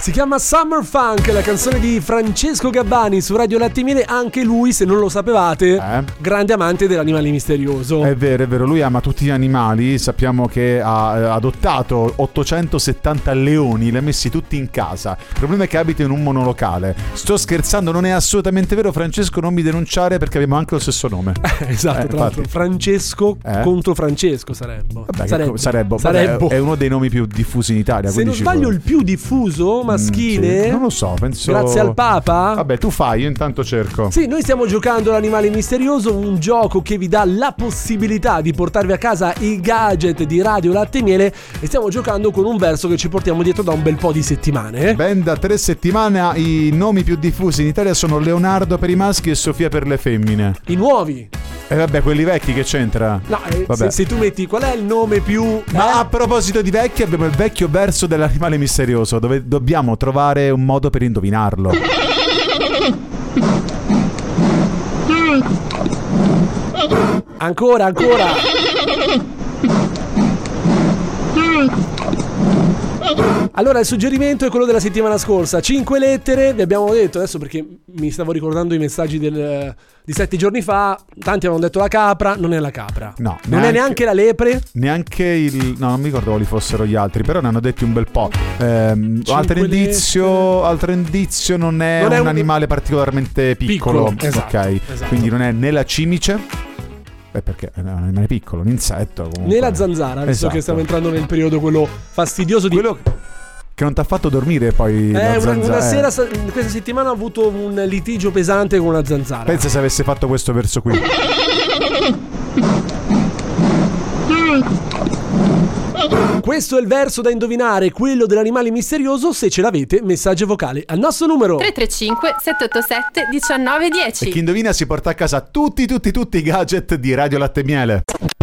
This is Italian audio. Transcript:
Si chiama Summer Funk, la canzone di Francesco Gabbani su Radio Latte e Miele. Anche lui, se non lo sapevate, grande amante dell'animale misterioso. È vero, lui ama tutti gli animali. Sappiamo che ha adottato 870 leoni, li ha messi tutti in casa. Il problema è che abita in un monolocale. Sto scherzando, non è assolutamente vero. Francesco, non mi denunciare perché abbiamo anche lo stesso nome. Esatto, tra l'altro Francesco contro Francesco sarebbe. Vabbè, è uno dei nomi più diffusi in Italia. Se non sbaglio il più diffuso maschile, sì. Non lo so, penso. Grazie al Papa. Vabbè, tu fai, io intanto cerco. Sì, noi stiamo giocando l'animale misterioso, un gioco che vi dà la possibilità di portarvi a casa i gadget di Radio Latte e Miele, e stiamo giocando con un verso che ci portiamo dietro da un bel po' di settimane. Ben da 3 settimane. I nomi più diffusi in Italia sono Leonardo per i maschi e Sofia per le femmine. I nuovi. E vabbè, quelli vecchi che c'entra? No, se tu metti qual è il nome più... Ma a proposito di vecchi, abbiamo il vecchio verso dell'animale misterioso, dove dobbiamo trovare un modo per indovinarlo. Ancora. Allora, il suggerimento è quello della settimana scorsa. 5 lettere, vi abbiamo detto adesso, perché mi stavo ricordando i messaggi di 7 giorni fa. Tanti avevano detto la capra, non è la capra. No, non è neanche la lepre. Neanche no, non mi ricordo quali fossero gli altri, però ne hanno detti un bel po'. Altro indizio, non è un animale particolarmente piccolo. Esatto, ok, esatto. Quindi non è né la cimice. Perché è un animale piccolo, un insetto comunque. Né la zanzara, visto che stiamo entrando nel periodo quello fastidioso di... Quello che non ti ha fatto dormire poi la zanzara. Una sera questa settimana ho avuto un litigio pesante con una zanzara. Pensa se avesse fatto questo verso qui. Questo è il verso da indovinare, quello dell'animale misterioso. Se ce l'avete, messaggio vocale al nostro numero 335 787 1910. E chi indovina si porta a casa tutti i gadget di Radio Latte e Miele.